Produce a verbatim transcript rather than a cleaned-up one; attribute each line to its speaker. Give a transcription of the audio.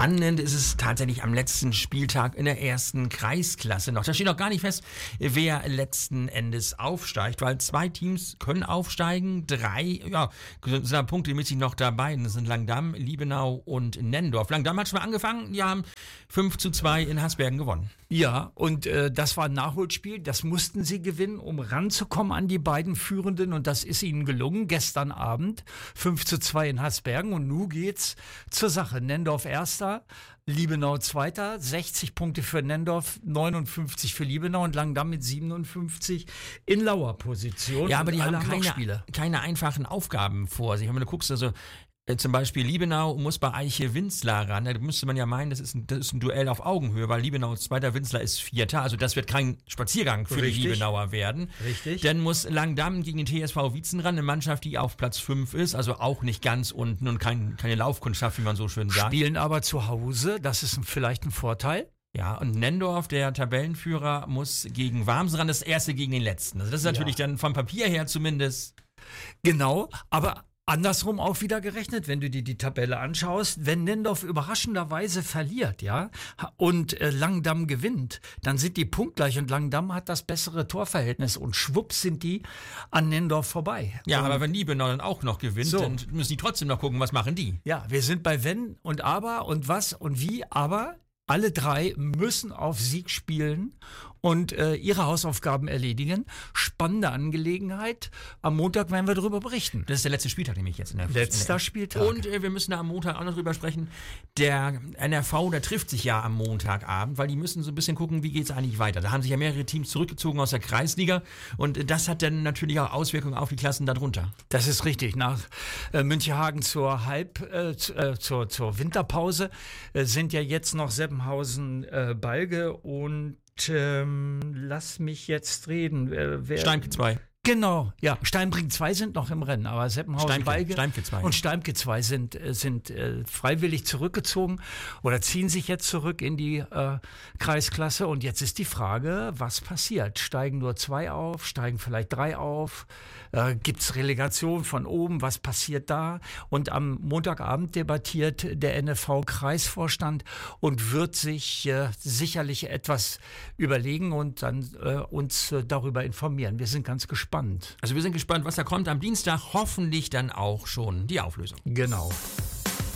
Speaker 1: spannend ist es tatsächlich am letzten Spieltag in der ersten Kreisklasse noch. Da steht noch gar nicht fest, wer letzten Endes aufsteigt, weil zwei Teams können aufsteigen, drei, ja, sind da punktemäßig noch dabei. Das sind Langdamm, Liebenau und Nendorf. Langdamm hat schon mal angefangen, die haben fünf zu zwei in Hasbergen gewonnen.
Speaker 2: Ja, und äh, das war ein Nachholspiel, das mussten sie gewinnen, um ranzukommen an die beiden Führenden, und das ist ihnen gelungen gestern Abend, fünf zu zwei in Hasbergen, und nun geht's zur Sache. Nendorf Erster, Liebenau Zweiter, sechzig Punkte für Nendorf, neunundfünfzig für Liebenau, und Langdamm mit siebenundfünfzig in Lauerposition.
Speaker 1: Ja, aber die
Speaker 2: alle
Speaker 1: haben keine,
Speaker 2: Spiele.
Speaker 1: keine einfachen Aufgaben vor sich. Wenn du guckst, also äh, zum Beispiel Liebenau muss bei Eiche Winzler ran. Da müsste man ja meinen, das ist, ein, das ist ein Duell auf Augenhöhe, weil Liebenau Zweiter, Winzler ist Vierter. Also das wird kein Spaziergang für
Speaker 2: Richtig.
Speaker 1: die Liebenauer werden.
Speaker 2: Richtig.
Speaker 1: Dann muss Langdamm gegen den T S V Wietzen ran, eine Mannschaft, die auf Platz fünf ist, also auch nicht ganz unten und kein, keine Laufkundschaft, wie man so schön sagt.
Speaker 2: Spielen aber zu Hause, das ist ein, vielleicht ein Vorteil.
Speaker 1: Ja, und Nendorf, der Tabellenführer, muss gegen Warmsen ran, das erste gegen den letzten. Also das ist natürlich
Speaker 2: Ja.
Speaker 1: dann vom Papier her zumindest.
Speaker 2: Genau, aber andersrum auch wieder gerechnet, wenn du dir die Tabelle anschaust, wenn Nendorf überraschenderweise verliert, ja, und äh, Langdamm gewinnt, dann sind die punktgleich, und Langdamm hat das bessere Torverhältnis, und schwupps sind die an Nendorf vorbei.
Speaker 1: Ja,
Speaker 2: und,
Speaker 1: aber wenn Liebenau dann auch noch gewinnt,
Speaker 2: So.
Speaker 1: dann müssen die trotzdem noch gucken, was machen die.
Speaker 2: Ja, wir sind bei wenn und aber und was und wie, aber alle drei müssen auf Sieg spielen und äh, ihre Hausaufgaben erledigen. Spannende Angelegenheit. Am Montag werden wir darüber berichten.
Speaker 1: Das ist der letzte Spieltag, nämlich jetzt. In der,
Speaker 2: Letzter
Speaker 1: in der,
Speaker 2: Spieltag.
Speaker 1: Und äh, wir müssen da am Montag auch noch drüber sprechen. Der N R V, der trifft sich ja am Montagabend, weil die müssen so ein bisschen gucken, wie geht's eigentlich weiter. Da haben sich ja mehrere Teams zurückgezogen aus der Kreisliga, und äh, das hat dann natürlich auch Auswirkungen auf die Klassen darunter.
Speaker 2: Das ist richtig. Nach äh, Münchehagen zur Halb, äh, zu, äh, zur, zur Winterpause äh, sind ja jetzt noch Seppenhausen, äh, Balge und ähm, lass mich jetzt reden. Wer, wer,
Speaker 1: Steinke zwei.
Speaker 2: Genau, ja. Steinbrink zwei sind noch im Rennen, aber Seppenhausen,
Speaker 1: Steimke,
Speaker 2: Balge
Speaker 1: Steimke zwei.
Speaker 2: und Steimke zwei sind, äh, sind äh, freiwillig zurückgezogen oder ziehen sich jetzt zurück in die äh, Kreisklasse. Und jetzt ist die Frage, was passiert? Steigen nur zwei auf? Steigen vielleicht drei auf? Äh, Gibt es Relegation von oben? Was passiert da? Und am Montagabend debattiert der N F V-Kreisvorstand und wird sich äh, sicherlich etwas überlegen und dann äh, uns äh, darüber informieren. Wir sind ganz gespannt.
Speaker 1: Also wir sind gespannt, was da kommt. Am Dienstag hoffentlich dann auch schon die Auflösung.
Speaker 2: Genau.